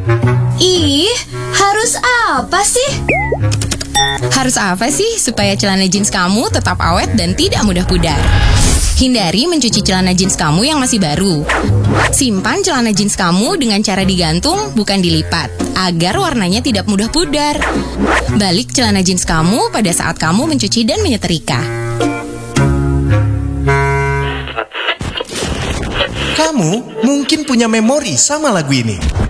Ih, harus apa sih? Harus apa sih supaya celana jeans kamu tetap awet dan tidak mudah pudar? Hindari mencuci celana jeans kamu yang masih baru. Simpan celana jeans kamu dengan cara digantung, bukan dilipat, agar warnanya tidak mudah pudar. Balik celana jeans kamu pada saat kamu mencuci dan menyetrika. Kamu mungkin punya memori sama lagu ini.